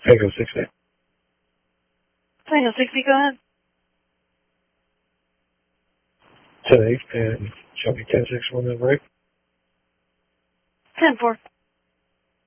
Tango 60. Tango 60, go ahead. 10-8, and show me 10-6 on the break. 10-4.